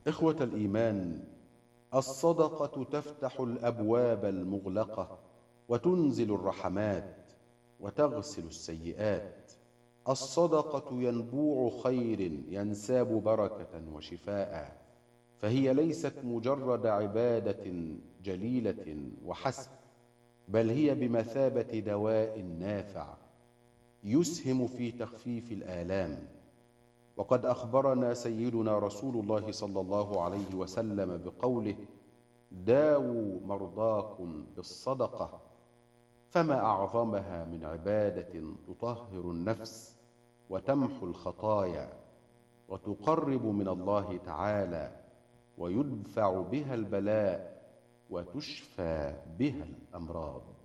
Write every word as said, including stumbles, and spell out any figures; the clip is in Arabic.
إخوة الإيمان، الصدقة تفتح الأبواب المغلقة وتنزل الرحمات وتغسل السيئات. الصدقة ينبوع خير ينساب بركة وشفاء، فهي ليست مجرد عبادة جليلة وحسب، بل هي بمثابة دواء نافع يسهم في تخفيف الآلام. وقد أخبرنا سيدنا رسول الله صلى الله عليه وسلم بقوله: داووا مرضاكم بالصدقة، فما أعظمها من عبادة تطهر النفس وتمحو الخطايا وتقرب من الله تعالى، ويدفع بها البلاء وتشفى بها الأمراض.